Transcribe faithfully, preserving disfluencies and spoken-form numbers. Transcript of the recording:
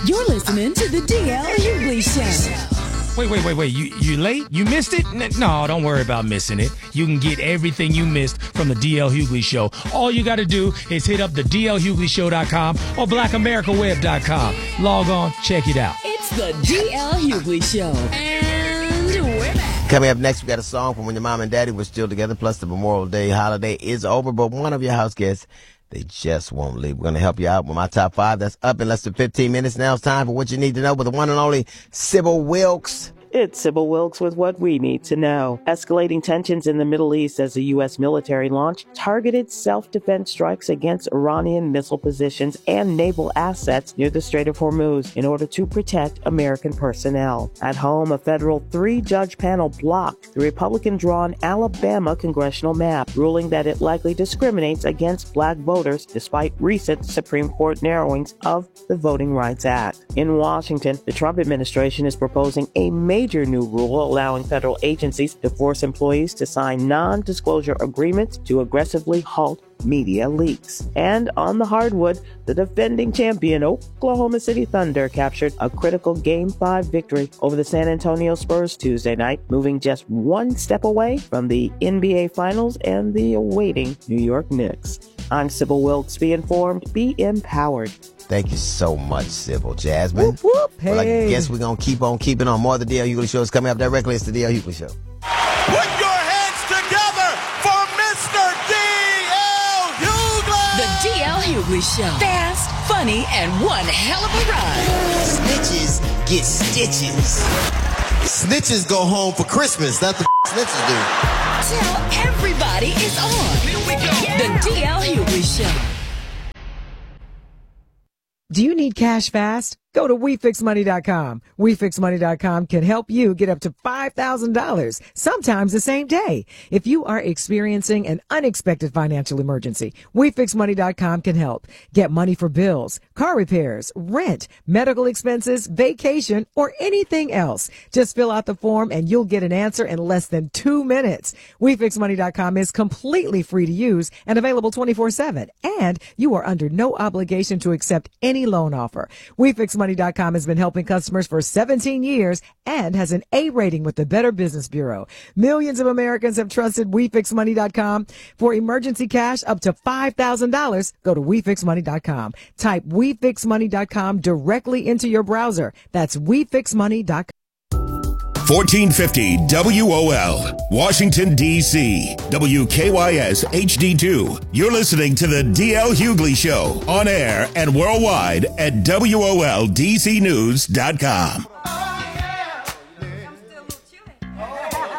You're listening to the D L Hughley Show. Wait, wait, wait, wait. You you late? You missed it? N- No, don't worry about missing it. You can get everything you missed from the D L Hughley Show. All you got to do is hit up the D L Hughley Show dot com or black america web dot com. Log on, check it out. It's the D L Hughley Show. And we're back. Coming up next, we got a song from when your mom and daddy were still together, plus the Memorial Day holiday is over, but one of your house guests, they just won't leave. We're going to help you out with my top five. That's up in less than fifteen minutes. Now it's time for what you need to know with the one and only Sybil Wilkes. It's Sybil Wilkes with what we need to know. Escalating tensions in the Middle East as the U S military launched targeted self-defense strikes against Iranian missile positions and naval assets near the Strait of Hormuz in order to protect American personnel. At home, a federal three-judge panel blocked the Republican-drawn Alabama congressional map, ruling that it likely discriminates against black voters despite recent Supreme Court narrowings of the Voting Rights Act. In Washington, the Trump administration is proposing a major major new rule allowing federal agencies to force employees to sign non-disclosure agreements to aggressively halt media leaks. And on the hardwood, the defending champion Oklahoma City Thunder captured a critical Game five victory over the San Antonio Spurs Tuesday night, moving just one step away from the N B A Finals and the awaiting New York Knicks. I'm Sybil Wilkes. Be informed, be empowered. Thank you so much, Sybil. Jasmine. Whoop, whoop. Hey. Well, I guess we're going to keep on keeping on. More of the D L Hughley Show is coming up directly. It's the D L Hughley Show. Put your hands together for Mister D L Hughley! The D L Hughley Show. Fast, funny, and one hell of a ride. Snitches get stitches. Snitches go home for Christmas. That's the snitches do. Tell everybody it's on. Here we go. The D L Hughley Show. Do you need cash fast? Go to we fix money dot com. we fix money dot com can help you get up to five thousand dollars, sometimes the same day. If you are experiencing an unexpected financial emergency, we fix money dot com can help. Get money for bills, car repairs, rent, medical expenses, vacation, or anything else. Just fill out the form and you'll get an answer in less than two minutes. we fix money dot com is completely free to use and available twenty-four seven. And you are under no obligation to accept any loan offer. we fix money dot com has been helping customers for seventeen years and has an A rating with the Better Business Bureau. Millions of Americans have trusted we fix money dot com. For emergency cash up to five thousand dollars, go to we fix money dot com. Type we fix money dot com directly into your browser. That's we fix money dot com. fourteen fifty W O L, Washington, D C W K Y S H D two. You're listening to the D L Hughley Show on air and worldwide at W O L D C news dot com.